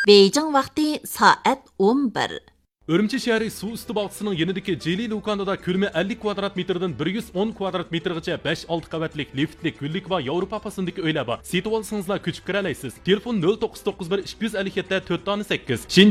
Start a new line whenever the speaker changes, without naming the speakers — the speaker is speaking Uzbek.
Beijing vaqti soat 11.
Urumchi shahri suv usti bog'chisining yanidagi Jeli Lukandoda ko'lami 50 kvadrat metrdan 110 kvadrat metrgacha 5-6 qavatlik liftlik, gullik va Yevropa pasındagi uylar bor. Setib olsangizlar ko'chib kira olasiz. Telefon 0991 257 4 8.